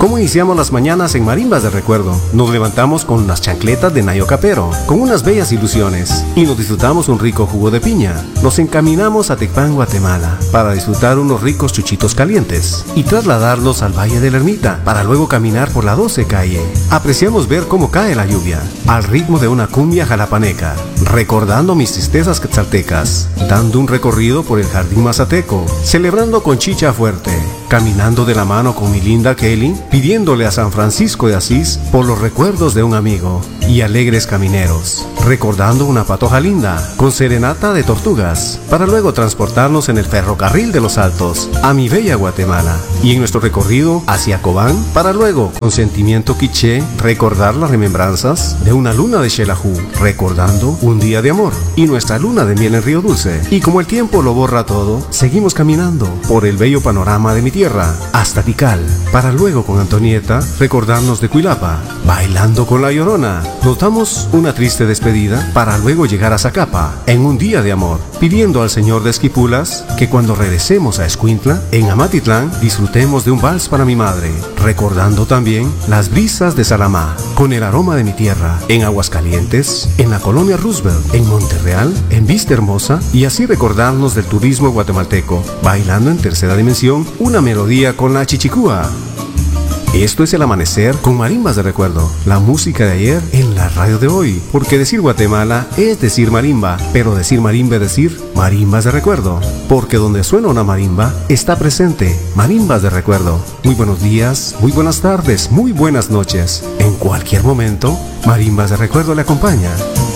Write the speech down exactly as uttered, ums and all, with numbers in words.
¿Cómo iniciamos las mañanas en Marimbas de Recuerdo? Nos levantamos con las chancletas de Nayo Capero, con unas bellas ilusiones, y nos disfrutamos un rico jugo de piña. Nos encaminamos a Tecpan, Guatemala, para disfrutar unos ricos chuchitos calientes, y trasladarlos al Valle de la Ermita, para luego caminar por la doce calle. Apreciamos ver cómo cae la lluvia, al ritmo de una cumbia jalapaneca, recordando mis tristezas quetzaltecas, dando un recorrido por el Jardín Mazateco, celebrando con chicha fuerte, caminando de la mano con mi linda Kelly, pidiéndole a San Francisco de Asís por los recuerdos de un amigo, y alegres camineros, recordando una patoja linda, con serenata de tortugas, para luego transportarnos en el ferrocarril de los Altos, a mi bella Guatemala, y en nuestro recorrido hacia Cobán, para luego, con sentimiento quiché, recordar las remembranzas de una luna de Xelajú, recordando un día de amor, y nuestra luna de miel en Río Dulce. Y como el tiempo lo borra todo, seguimos caminando por el bello panorama de mi tierra, hasta Tikal, para luego con Antonieta recordarnos de Cuilapa, bailando con la Llorona. Nos damos una triste despedida para luego llegar a Zacapa en un día de amor, pidiendo al señor de Esquipulas que cuando regresemos a Escuintla, en Amatitlán, disfrutemos de un vals para mi madre, recordando también las brisas de Salamá, con el aroma de mi tierra, en Aguascalientes, en la colonia Roosevelt, en Monterreal, en Vista Hermosa, y así recordarnos del turismo guatemalteco, bailando en tercera dimensión una melodía con la chichicúa. Esto es el amanecer con Marimbas de Recuerdo, la música de ayer en la radio de hoy, porque decir Guatemala es decir marimba, pero decir marimba es decir Marimbas de Recuerdo, porque donde suena una marimba está presente Marimbas de Recuerdo. Muy buenos días, muy buenas tardes, muy buenas noches. En cualquier momento, Marimbas de Recuerdo le acompaña.